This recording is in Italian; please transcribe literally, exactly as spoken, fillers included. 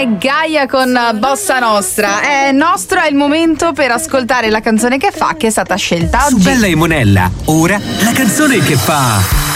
è Gaia con Bossa Nostra. È nostro, è il momento per ascoltare la canzone che fa, che è stata scelta oggi. Su Bella e Monella, ora la canzone che fa